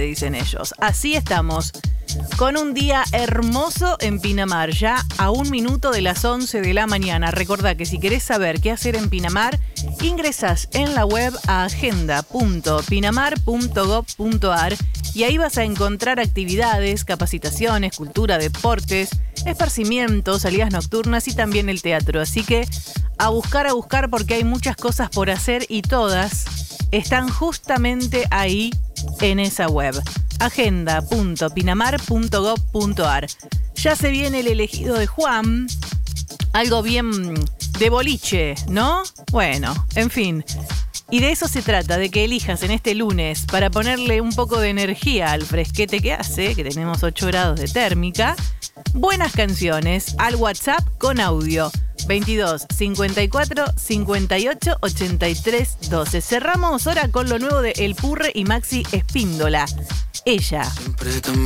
dicen ellos. Así estamos, con un día hermoso en Pinamar, ya a 1 minuto de las 11 de la mañana. Recordá que si querés saber qué hacer en Pinamar, ingresás en la web a agenda.pinamar.gov.ar y ahí vas a encontrar actividades, capacitaciones, cultura, deportes, esparcimientos, salidas nocturnas y también el teatro. Así que a buscar porque hay muchas cosas por hacer y todas están justamente ahí en esa web. agenda.pinamar.gov.ar. Ya se viene el elegido de Juan, algo bien de boliche, ¿no? Bueno, en fin. Y de eso se trata, de que elijas en este lunes para ponerle un poco de energía al fresquete que hace, que tenemos 8 grados de térmica, buenas canciones al WhatsApp con audio 22 54 58 83 12. Cerramos ahora con lo nuevo de El Purre y Maxi Espíndola. Ella.